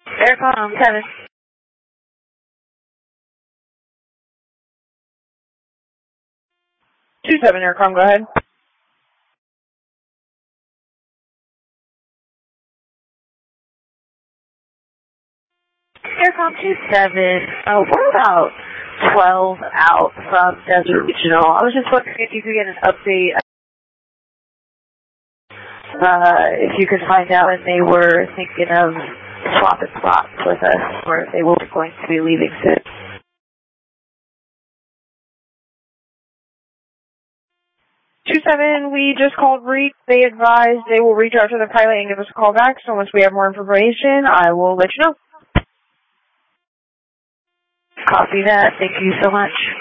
Aircom 7. 27 Aircom, go ahead. Aircom 27, we're about 12 out from Desert Regional. I was just wondering if you could get an update, if you could find out if they were thinking of swapping spots with us, or if they were going to be leaving soon. 27, we just called REAP. They advised they will reach out to the pilot and give us a call back, so once we have more information, I will let you know. Copy that. Thank you so much.